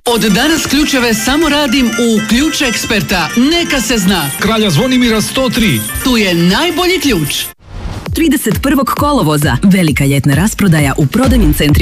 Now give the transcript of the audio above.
Od danas ključeve samo radim u Ključ Eksperta. Neka se zna. Kralja Zvonimira 103. Tu je najbolji ključ. 31. kolovoza velika ljetna rasprodaja u prodajnim centrima